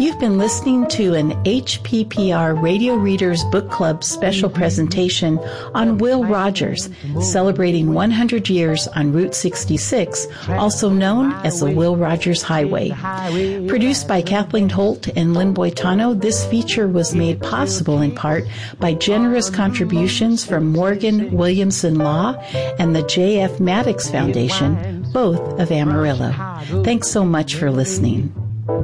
You've been listening to an HPPR Radio Readers Book Club special presentation on Will Rogers, celebrating 100 years on Route 66, also known as the Will Rogers Highway. Produced by Kathleen Holt and Lynn Boitano, this feature was made possible in part by generous contributions from Morgan Williamson Law and the J.F. Maddox Foundation, both of Amarillo. Thanks so much for listening.